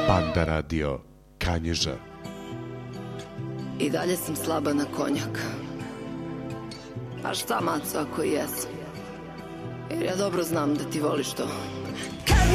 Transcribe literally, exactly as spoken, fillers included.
Panda Radio Kanjiža. I dalje sam slaba na konjak. A šta, maco, ako i jesam? Jer ja dobro znam da ti voliš to. Kad